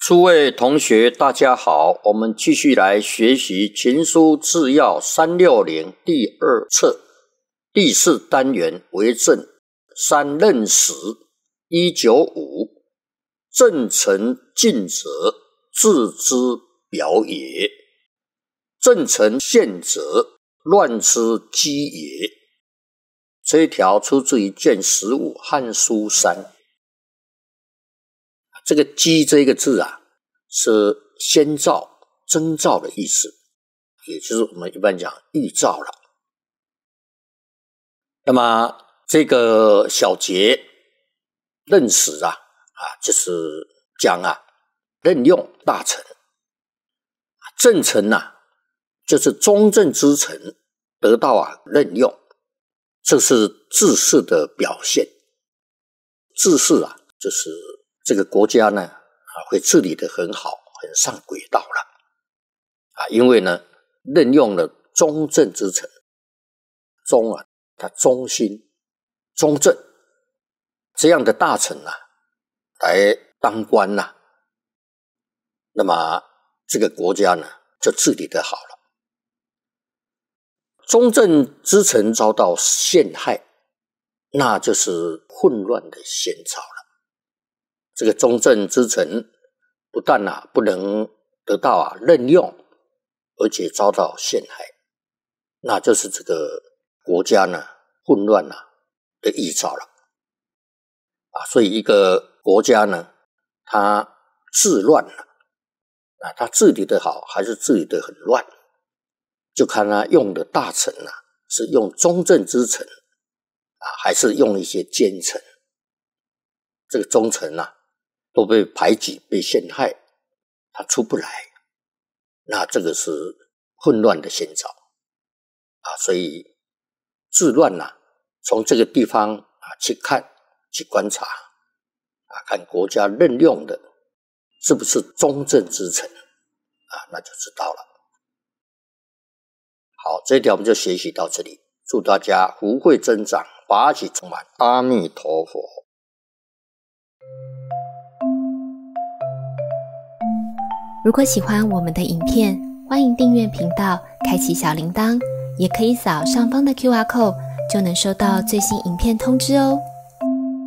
诸位同学大家好，我们继续来学习群书治要360第2册第4单元为政三任时195正臣尽责，治之表也；正臣宪责，乱之基也。这一条出自于卷15汉书3。这个基这个字啊，是先兆、征兆的意思，也就是我们一般讲预兆了。那么这个小节任时啊，就是讲任用大臣。正臣就是中正之臣得到任用，这是治世的表现。治世就是这个国家呢会治理得很好，很上轨道了因为呢任用了中正之臣，忠他忠心忠正这样的大臣来当官那么这个国家呢就治理得好了。中正之臣遭到陷害，那就是混乱的先兆了。这个中正之臣不但不能得到任用，而且遭到陷害，那就是这个国家呢混乱的预兆了所以一个国家呢，它治乱了它治理得好还是治理得很乱，就看他用的大臣是用中正之臣还是用一些奸臣。这个忠臣都被排挤被陷害，他出不来，那这个是混乱的先兆所以治乱从这个地方去看去观察看国家任用的是不是中正之臣那就知道了。好，这一条我们就学习到这里，祝大家福慧增长，法喜充满，阿弥陀佛。 如果喜欢我们的影片，欢迎订阅频道，开启小铃铛，也可以扫上方的 QR code， 就能收到最新影片通知哦。